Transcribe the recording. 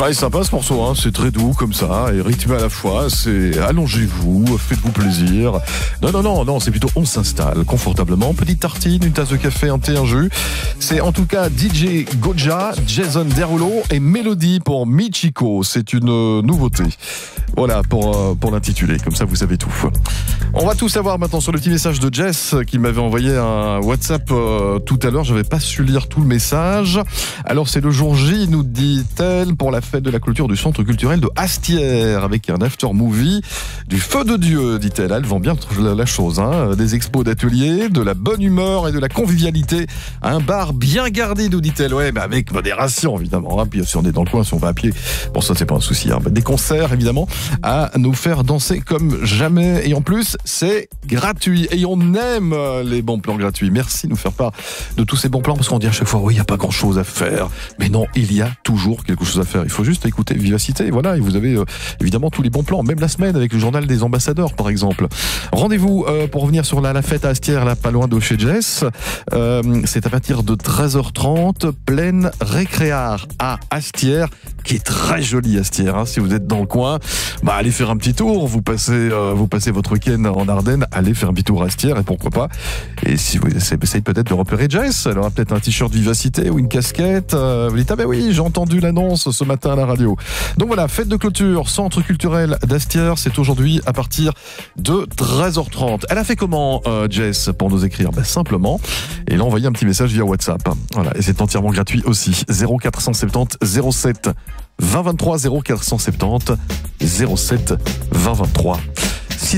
Ouais, sympa ce morceau, hein. C'est très doux comme ça, et rythmé à la fois. C'est allongez-vous, faites-vous plaisir. Non, c'est plutôt on s'installe confortablement. Petite tartine, une tasse de café, un thé, un jus. C'est en tout cas DJ Goja, Jason Derulo et Mélodie pour Michiko. C'est une nouveauté. Voilà pour l'intituler, comme ça vous savez tout. On va tout savoir maintenant sur le petit message de Jess qui m'avait envoyé un WhatsApp tout à l'heure. J'avais pas su lire tout le message. Alors c'est le jour J, nous dit-elle, pour la fête de la clôture du centre culturel de Astières, avec un after movie du feu de Dieu, dit-elle. Elle vend bien la chose, hein. Des expos d'ateliers, de la bonne humeur et de la convivialité. Un bar bien gardé, nous dit-elle. Ouais, mais avec modération évidemment, hein. Puis si on est dans le coin, si on va à pied, bon ça c'est pas un souci, hein. Des concerts évidemment à nous faire danser comme jamais, et en plus c'est gratuit, et on aime les bons plans gratuits. Merci de nous faire part de tous ces bons plans, parce qu'on dit à chaque fois oui, il n'y a pas grand chose à faire, mais non, il y a toujours quelque chose à faire. Il faut juste écouter Vivacité, voilà, et vous avez évidemment tous les bons plans, même la semaine avec le journal des ambassadeurs par exemple. Rendez-vous pour revenir sur la fête à Astières, là pas loin de chez Jess. C'est à partir de 13h30, pleine récréare à Astières, qui est très jolie Astières, hein. Si vous êtes dans le coin, bah allez faire un petit tour, vous passez votre week-end en Ardennes, allez faire un petit tour à Astières, et pourquoi pas. Et si vous essayez peut-être de repérer Jess, elle aura peut-être un t-shirt Vivacité ou une casquette. Vous dites ah ben oui, j'ai entendu l'annonce ce matin à la radio. Donc voilà, fête de clôture, centre culturel d'Astières, c'est aujourd'hui à partir de 13h30. Elle a fait comment Jess pour nous écrire? Ben simplement, et là envoyer un petit message via WhatsApp. Voilà, et c'est entièrement gratuit aussi. 0470 07 20 23, 0470 07 20 23.